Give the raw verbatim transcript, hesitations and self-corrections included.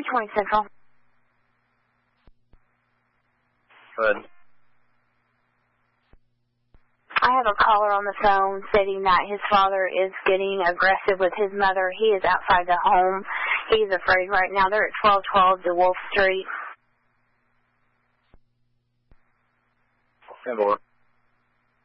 twenty Central. Go ahead. I have a caller on the phone stating that his father is getting aggressive with his mother. He is outside the home. He's afraid right now. They're at twelve twelve DeWolf Street. ten four.